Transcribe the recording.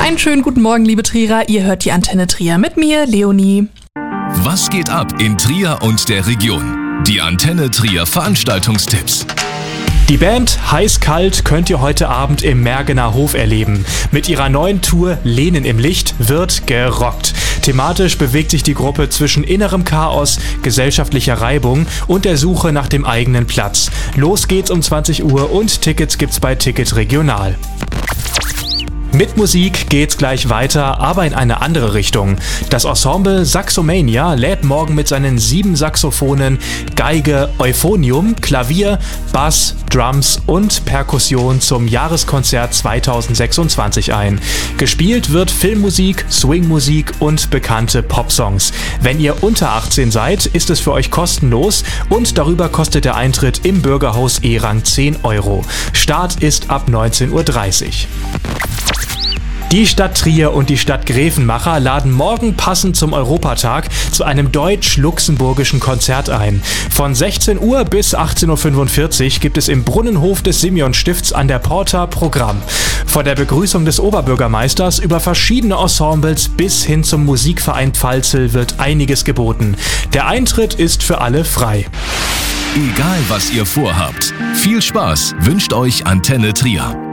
Einen schönen guten Morgen, liebe Trierer. Ihr hört die Antenne Trier mit mir, Leonie. Was geht ab in Trier und der Region? Die Antenne Trier Veranstaltungstipps. Die Band Heiß-Kalt könnt ihr heute Abend im Mergener Hof erleben. Mit ihrer neuen Tour Lehnen im Licht wird gerockt. Thematisch bewegt sich die Gruppe zwischen innerem Chaos, gesellschaftlicher Reibung und der Suche nach dem eigenen Platz. Los geht's um 20 Uhr und Tickets gibt's bei Ticket Regional. Mit Musik geht's gleich weiter, aber in eine andere Richtung. Das Ensemble Saxomania lädt morgen mit seinen 7 Saxophonen, Geige, Euphonium, Klavier, Bass, Drums und Perkussion zum Jahreskonzert 2026 ein. Gespielt wird Filmmusik, Swingmusik und bekannte Popsongs. Wenn ihr unter 18 seid, ist es für euch kostenlos und darüber kostet der Eintritt im Bürgerhaus E-Rang 10 €. Start ist ab 19:30 Uhr. Die Stadt Trier und die Stadt Grevenmacher laden morgen passend zum Europatag zu einem deutsch-luxemburgischen Konzert ein. Von 16 Uhr bis 18:45 Uhr gibt es im Brunnenhof des Simeon-Stifts an der Porta Programm. Von der Begrüßung des Oberbürgermeisters über verschiedene Ensembles bis hin zum Musikverein Pfalzel wird einiges geboten. Der Eintritt ist für alle frei. Egal was ihr vorhabt, viel Spaß wünscht euch Antenne Trier.